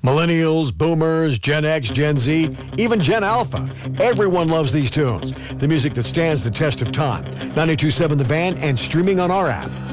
Millennials, boomers, Gen X, Gen Z, even Gen Alpha. Everyone loves these tunes. The music that stands the test of time. 92.7 The Van and streaming on our app.